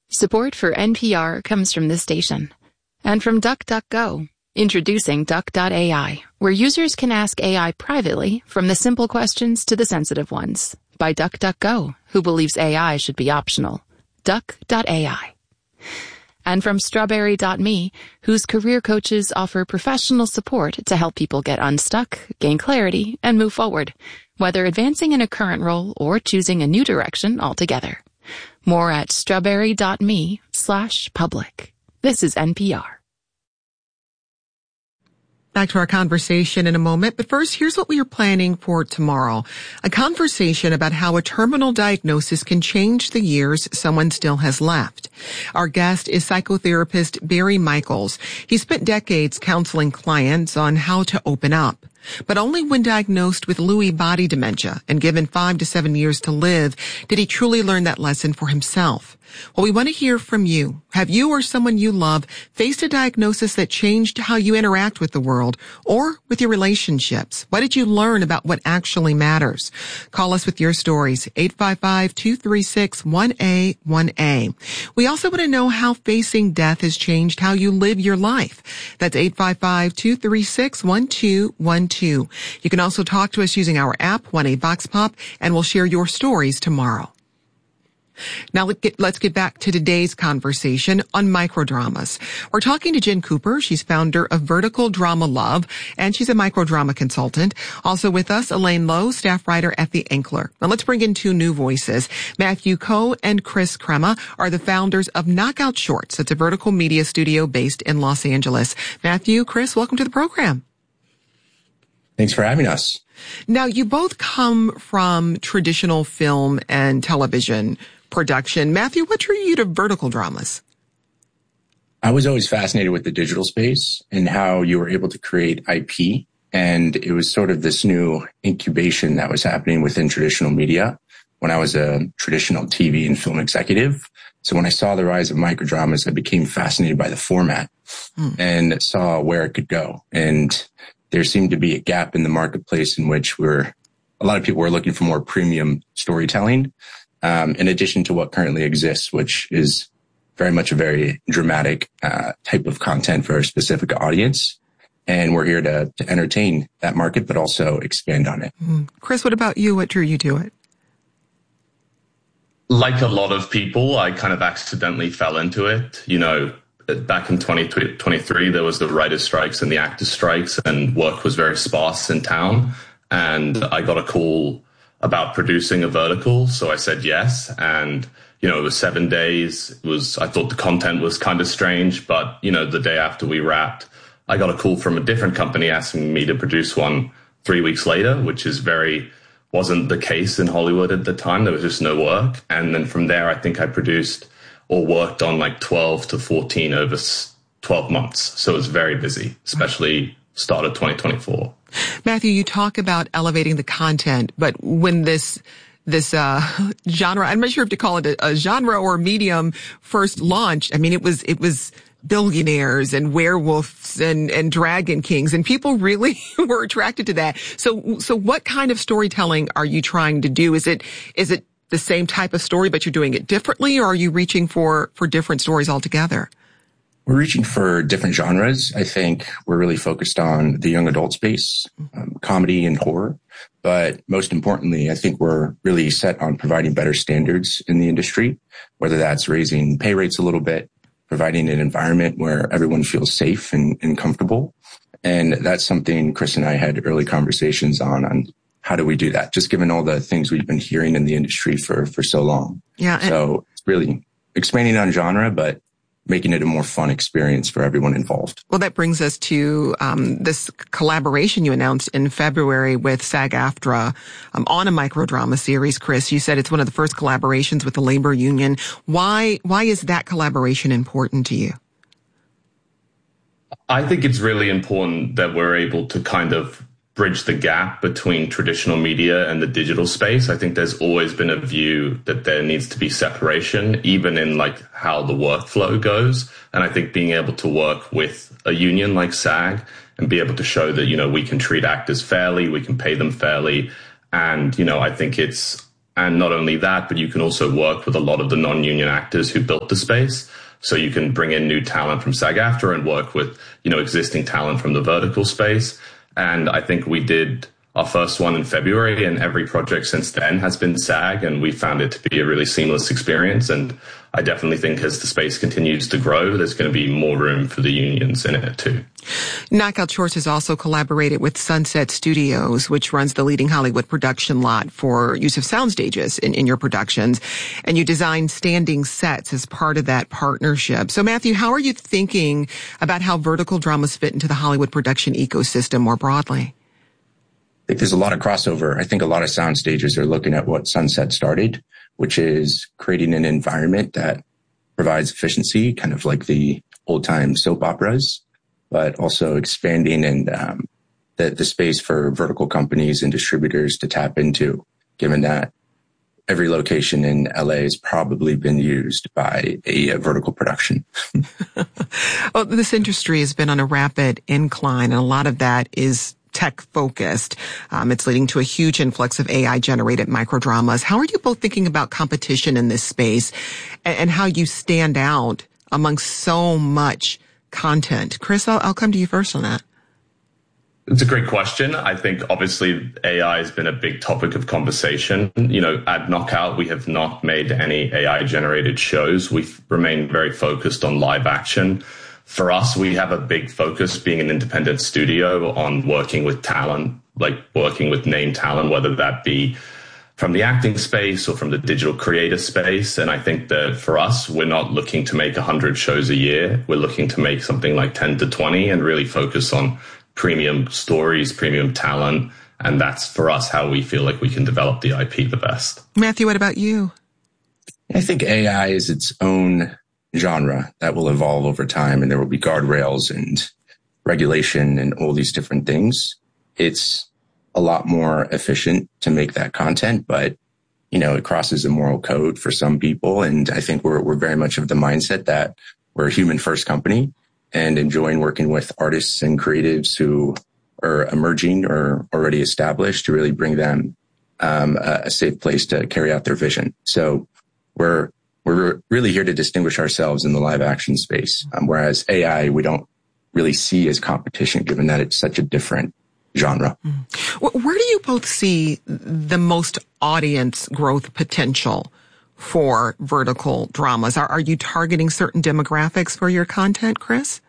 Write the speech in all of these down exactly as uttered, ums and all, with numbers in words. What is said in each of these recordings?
Support for N P R comes from this station. And from DuckDuckGo. Introducing Duck dot A I, where users can ask A I privately from the simple questions to the sensitive ones. By DuckDuckGo, who believes A I should be optional. Duck dot A I. And from Strawberry dot me, whose career coaches offer professional support to help people get unstuck, gain clarity, and move forward, whether advancing in a current role or choosing a new direction altogether. More at strawberry dot me slash public. This is N P R. Back to our conversation in a moment, but first, here's what we are planning for tomorrow. A conversation about how a terminal diagnosis can change the years someone still has left. Our guest is psychotherapist Barry Michaels. He spent decades counseling clients on how to open up. But only when diagnosed with Lewy body dementia and given five to seven years to live did he truly learn that lesson for himself. Well, we want to hear from you. Have you or someone you love faced a diagnosis that changed how you interact with the world or with your relationships? What did you learn about what actually matters? Call us with your stories, eight five five, two three six, one A one A. We also want to know how facing death has changed how you live your life. That's eight five five, two three six, one two one two. You can also talk to us using our app, one A Vox Pop, and we'll share your stories tomorrow. Now let's get, let's get back to today's conversation on microdramas. We're talking to Jen Cooper. She's founder of Vertical Drama Love, and she's a microdrama consultant. Also with us, Elaine Lowe, staff writer at The Ankler. Now let's bring in two new voices. Matthew Coe and Chris Crema are the founders of Knockout Shorts. It's a vertical media studio based in Los Angeles. Matthew, Chris, welcome to the program. Thanks for having us. Now, you both come from traditional film and television production. Matthew, what drew you to vertical dramas? I was always fascinated with the digital space and how you were able to create I P. And it was sort of this new incubation that was happening within traditional media when I was a traditional T V and film executive. So when I saw the rise of microdramas, I became fascinated by the format hmm. and saw where it could go. And there seemed to be a gap in the marketplace in which we're, a lot of people were looking for more premium storytelling, um, in addition to what currently exists, which is very much a very dramatic uh, type of content for a specific audience. And we're here to, to entertain that market, but also expand on it. Mm. Chris, what about you? What drew you to it? Like a lot of people, I kind of accidentally fell into it. You know, back in twenty twenty-three, there was the writers' strikes and the actors' strikes, and work was very sparse in town. And I got a call about producing a vertical, so I said yes. And, you know, it was seven days. It was, I thought the content was kind of strange, but, you know, the day after we wrapped, I got a call from a different company asking me to produce one three weeks later, which is very, wasn't the case in Hollywood at the time. There was just no work. And then from there, I think I produced or worked on like twelve to fourteen over twelve months. So it was very busy, especially start of twenty twenty-four. Matthew, you talk about elevating the content, but when this this uh genre, I'm not sure if to call it a, a genre or a medium, first launched, I mean, it was it was billionaires and werewolves and and dragon kings, and people really were attracted to that. So so what kind of storytelling are you trying to do? Is it is it the same type of story, but you're doing it differently, or are you reaching for for different stories altogether? We're reaching for different genres. I think we're really focused on the young adult space, um, comedy and horror. But most importantly, I think we're really set on providing better standards in the industry, whether that's raising pay rates a little bit, providing an environment where everyone feels safe and, and comfortable. And that's something Chris and I had early conversations on, on how do we do that? Just given all the things we've been hearing in the industry for, for so long. Yeah. So it's really expanding on genre, but making it a more fun experience for everyone involved. Well, that brings us to um this collaboration you announced in February with SAG-AFTRA um, on a microdrama series. Chris, you said it's one of the first collaborations with the labor union. Why why is that collaboration important to you? I think it's really important that we're able to kind of bridge the gap between traditional media and the digital space. I think there's always been a view that there needs to be separation, even in like how the workflow goes. And I think being able to work with a union like SAG and be able to show that, you know, we can treat actors fairly, we can pay them fairly. And, you know, I think it's And not only that, but you can also work with a lot of the non-union actors who built the space. So you can bring in new talent from SAG-AFTRA and work with, you know, existing talent from the vertical space. And I think we did our first one in February, and every project since then has been SAG, and we found it to be a really seamless experience. And I definitely think as the space continues to grow, there's going to be more room for the unions in it too. Knockout Shorts has also collaborated with Sunset Studios, which runs the leading Hollywood production lot for use of sound stages in, in your productions. And you design standing sets as part of that partnership. So Matthew, how are you thinking about how vertical dramas fit into the Hollywood production ecosystem more broadly? I think there's a lot of crossover. I think a lot of sound stages are looking at what Sunset started, which is creating an environment that provides efficiency, kind of like the old time soap operas, but also expanding and um, the, the space for vertical companies and distributors to tap into, given that every location in L A has probably been used by a, a vertical production. Well, this industry has been on a rapid incline, and a lot of that is tech focused. Um, it's leading to a huge influx of A I generated microdramas. How are you both thinking about competition in this space and, and how you stand out among so much content? Chris, I'll, I'll come to you first on that. It's a great question. I think obviously A I has been a big topic of conversation. You know, at Knockout, we have not made any A I generated shows. We've remained very focused on live action. For us, we have a big focus being an independent studio on working with talent, like working with name talent, whether that be from the acting space or from the digital creator space. And I think that for us, we're not looking to make one hundred shows a year. We're looking to make something like ten to twenty and really focus on premium stories, premium talent. And that's for us how we feel like we can develop the I P the best. Matthew, what about you? I think A I is its own genre that will evolve over time, and there will be guardrails and regulation and all these different things. It's a lot more efficient to make that content, but you know, it crosses a moral code for some people. And I think we're, we're very much of the mindset that we're a human first company and enjoying working with artists and creatives who are emerging or already established to really bring them um, a, a safe place to carry out their vision. So we're We're really here to distinguish ourselves in the live action space, um, whereas A I we don't really see as competition, given that it's such a different genre. Mm. Where do you both see the most audience growth potential for vertical dramas? Are, are you targeting certain demographics for your content, Chris?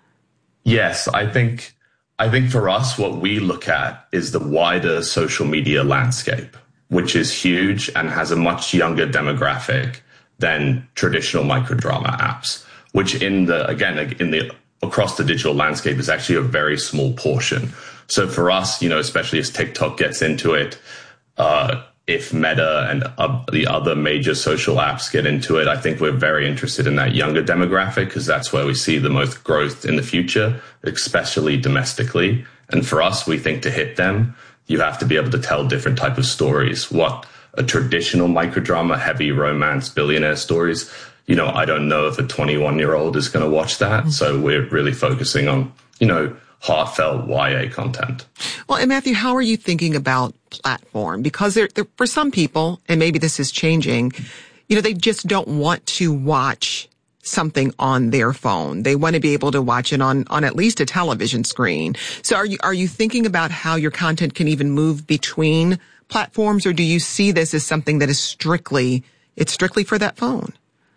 Yes, I think I think for us, what we look at is the wider social media landscape, which is huge and has a much younger demographic than traditional microdrama apps, which in the, again, in the, across the digital landscape is actually a very small portion. So for us, you know, especially as TikTok gets into it, uh, if Meta and uh, the other major social apps get into it, I think we're very interested in that younger demographic because that's where we see the most growth in the future, especially domestically. And for us, we think to hit them, you have to be able to tell different type of stories. What a traditional microdrama, heavy romance, billionaire stories, you know, I don't know if a twenty-one-year-old is going to watch that. Mm-hmm. So we're really focusing on, you know, heartfelt Y A content. Well, and Matthew, how are you thinking about platform? Because there, there, for some people, and maybe this is changing, you know, they just don't want to watch something on their phone. They want to be able to watch it on, on at least a television screen. So are you, are you thinking about how your content can even move between platforms, or do you see this as something that is strictly, it's strictly for that phone?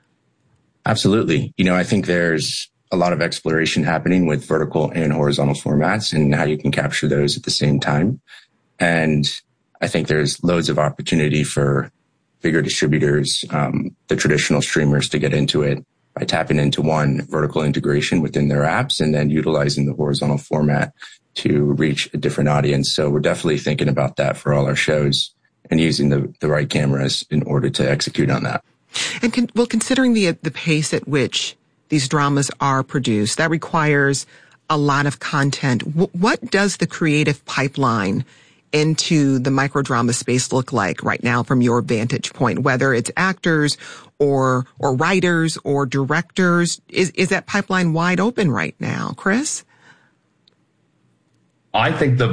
Absolutely. You know, I think there's a lot of exploration happening with vertical and horizontal formats and how you can capture those at the same time. And I think there's loads of opportunity for bigger distributors, um, the traditional streamers to get into it by tapping into one vertical integration within their apps and then utilizing the horizontal format to reach a different audience. So we're definitely thinking about that for all our shows and using the, the right cameras in order to execute on that. And con- well, considering the the pace at which these dramas are produced, that requires a lot of content. W- what does the creative pipeline into the microdrama space look like right now from your vantage point, whether it's actors or or writers or directors? Is is that pipeline wide open right now, Chris? I think the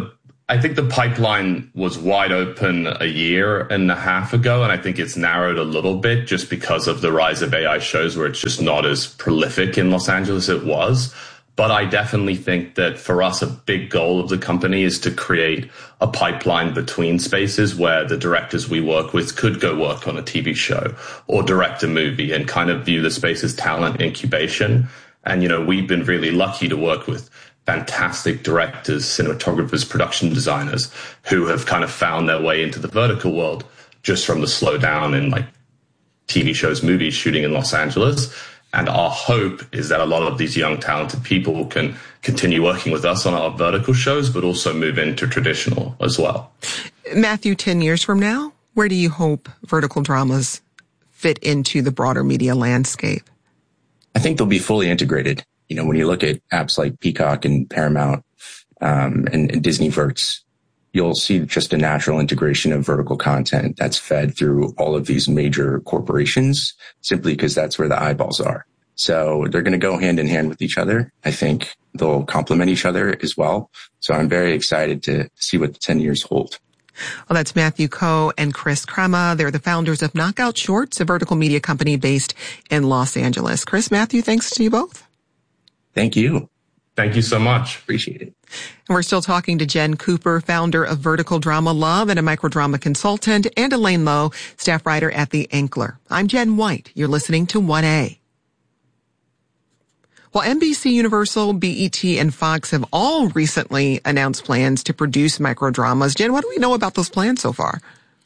I think the pipeline was wide open a year and a half ago, and I think it's narrowed a little bit just because of the rise of A I shows where it's just not as prolific in Los Angeles as it was. But I definitely think that for us, a big goal of the company is to create a pipeline between spaces where the directors we work with could go work on a T V show or direct a movie and kind of view the space as talent incubation. And, you know, we've been really lucky to work with fantastic directors, cinematographers, production designers who have kind of found their way into the vertical world just from the slowdown in like T V shows, movies shooting in Los Angeles. And our hope is that a lot of these young, talented people can continue working with us on our vertical shows, but also move into traditional as well. Matthew, ten years from now, where do you hope vertical dramas fit into the broader media landscape? I think they'll be fully integrated. You know, when you look at apps like Peacock and Paramount um, and, and Disneyverse, you'll see just a natural integration of vertical content that's fed through all of these major corporations simply because that's where the eyeballs are. So they're going to go hand in hand with each other. I think they'll complement each other as well. So I'm very excited to see what the ten years hold. Well, that's Matthew Coe and Chris Crema. They're the founders of Knockout Shorts, a vertical media company based in Los Angeles. Chris, Matthew, thanks to you both. Thank you. Thank you so much. Appreciate it. And we're still talking to Jen Cooper, founder of Vertical Drama Love and a microdrama consultant, and Elaine Lowe, staff writer at The Ankler. I'm Jen White. You're listening to one A. Well, N B C, Universal, B E T, and Fox have all recently announced plans to produce microdramas. Jen, what do we know about those plans so far?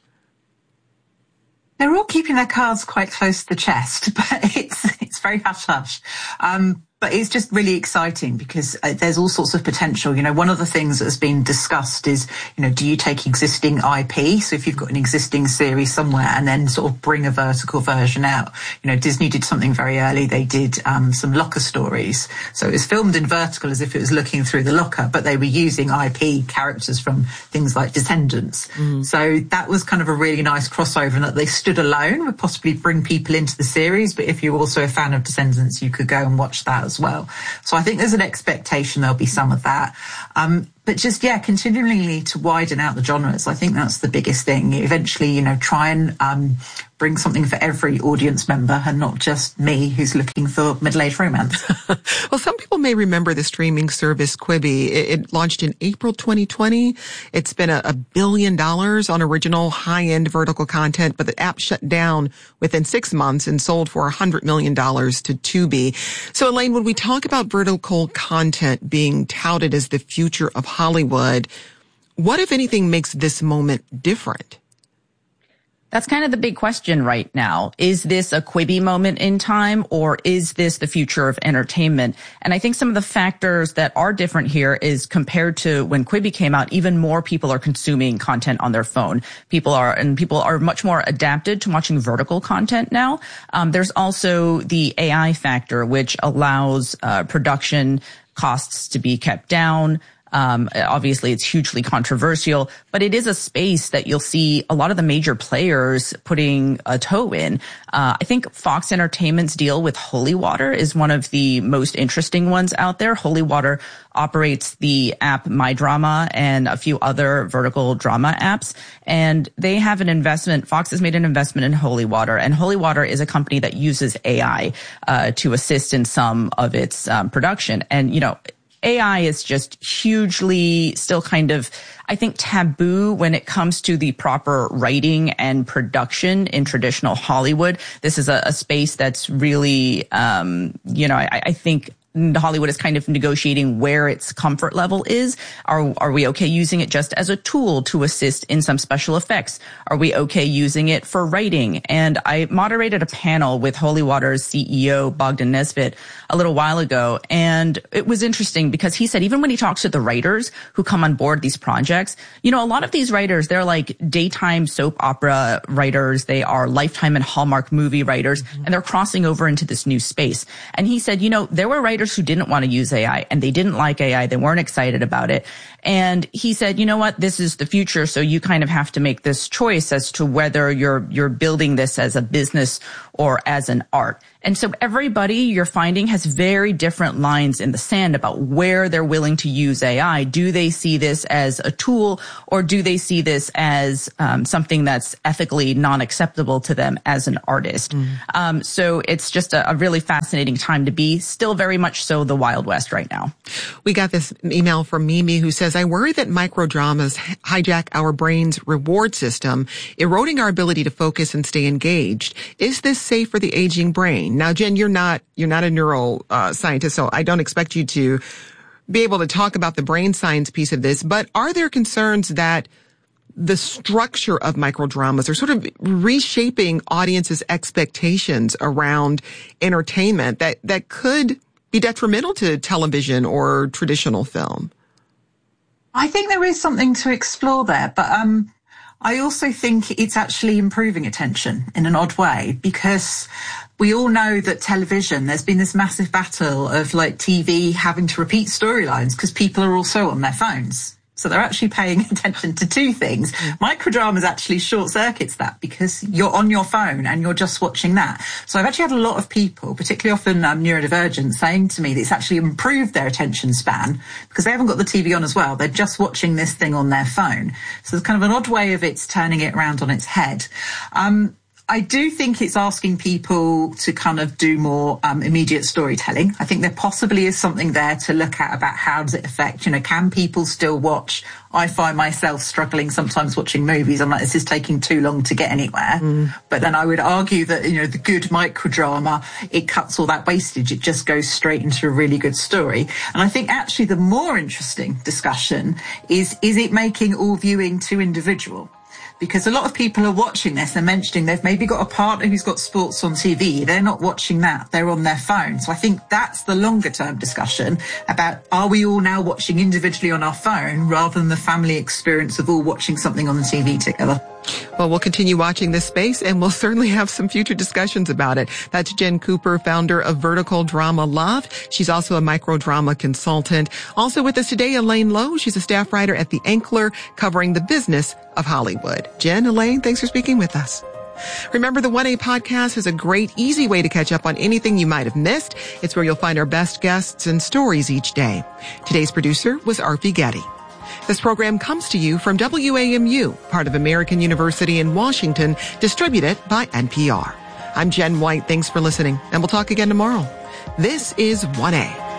They're all keeping their cards quite close to the chest, but it's it's very hush-hush. Um, but it's just really exciting because uh, there's all sorts of potential. You know, one of the things that has been discussed is, you know, do you take existing I P? So if you've got an existing series somewhere and then sort of bring a vertical version out. You know, Disney did something very early. They did um, some locker stories. So it was filmed in vertical as if it was looking through the locker, but they were using I P characters from things like Descendants. Mm. So that was kind of a really nice crossover, and that they stood alone would possibly bring people into the series. But if you're also a fan of Descendants, you could go and watch that as well. So I think there's an expectation there'll be some of that. Um, but just, yeah, continually to widen out the genres. I think that's the biggest thing. Eventually, you know, try and um, bring something for every audience member and not just me who's looking for middle-aged romance. Well, some people may remember the streaming service Quibi. It, it launched in April twenty twenty. It spent a, a billion dollars on original high-end vertical content, but the app shut down within six months and sold for one hundred million dollars to Tubi. So, Elaine, when we talk about vertical content being touted as the future of Hollywood, what, if anything, makes this moment different? That's kind of the big question right now. Is this a Quibi moment in time, or is this the future of entertainment? And I think some of the factors that are different here is compared to when Quibi came out, even more people are consuming content on their phone. People are, and people are much more adapted to watching vertical content now. Um, there's also the A I factor, which allows uh, production costs to be kept down. Um, obviously it's hugely controversial, but it is a space that you'll see a lot of the major players putting a toe in. Uh, I think Fox Entertainment's deal with Holy Water is one of the most interesting ones out there. Holy Water operates the app My Drama and a few other vertical drama apps, and they have an investment. Fox has made an investment in Holy Water, and Holy Water is a company that uses A I uh, to assist in some of its um, production. And, you know, A I is just hugely still kind of, I think, taboo when it comes to the proper writing and production in traditional Hollywood. This is a, a space that's really, um, you know, I, I think Hollywood is kind of negotiating where its comfort level is. Are, are we okay using it just as a tool to assist in some special effects? Are we okay using it for writing? And I moderated a panel with Holy Water's C E O, Bogdan Nesbitt, a little while ago. And it was interesting because he said even when he talks to the writers who come on board these projects, you know, a lot of these writers, they're like daytime soap opera writers. They are Lifetime and Hallmark movie writers, mm-hmm. and they're crossing over into this new space. And he said, you know, there were writers who didn't want to use A I, and they didn't like A I. They weren't excited about it. And he said, you know what? This is the future. So you kind of have to make this choice as to whether you're, you're building this as a business or as an art. And so everybody you're finding has very different lines in the sand about where they're willing to use A I. Do they see this as a tool, or do they see this as um, something that's ethically non-acceptable to them as an artist? Mm. Um, so it's just a, a really fascinating time to be, still very much so the Wild West right now. We got this email from Mimi who says, I worry that microdramas hijack our brain's reward system, eroding our ability to focus and stay engaged. Is this safe for the aging brain? Now, Jen, you're not, you're not a neuro uh, scientist, so I don't expect you to be able to talk about the brain science piece of this, but are there concerns that the structure of microdramas are sort of reshaping audiences' expectations around entertainment that, that could be detrimental to television or traditional film? I think there is something to explore there, but um, I also think it's actually improving attention in an odd way, because we all know that television, there's been this massive battle of like T V having to repeat storylines because people are also on their phones. So they're actually paying attention to two things. Microdramas actually short circuits that, because you're on your phone and you're just watching that. So I've actually had a lot of people, particularly often um, neurodivergent, saying to me that it's actually improved their attention span because they haven't got the T V on as well. They're just watching this thing on their phone. So there's kind of an odd way of it's turning it around on its head. Um, I do think it's asking people to kind of do more um, immediate storytelling. I think there possibly is something there to look at about how does it affect, you know, can people still watch? I find myself struggling sometimes watching movies. I'm like, this is taking too long to get anywhere. Mm. But then I would argue that, you know, the good microdrama, it cuts all that wastage. It just goes straight into a really good story. And I think actually the more interesting discussion is, is it making all viewing too individual? Because a lot of people are watching this and mentioning they've maybe got a partner who's got sports on T V. They're not watching that. They're on their phone. So I think that's the longer term discussion about, are we all now watching individually on our phone rather than the family experience of all watching something on the T V together? Well, we'll continue watching this space, and we'll certainly have some future discussions about it. That's Jen Cooper, founder of Vertical Drama Love. She's also a microdrama consultant. Also with us today, Elaine Lowe. She's a staff writer at The Ankler, covering the business of Hollywood. Jen, Elaine, thanks for speaking with us. Remember, the one A podcast is a great, easy way to catch up on anything you might have missed. It's where you'll find our best guests and stories each day. Today's producer was Arfi Getty. This program comes to you from W A M U, part of American University in Washington, distributed by N P R. I'm Jen White. Thanks for listening, and we'll talk again tomorrow. This is one A.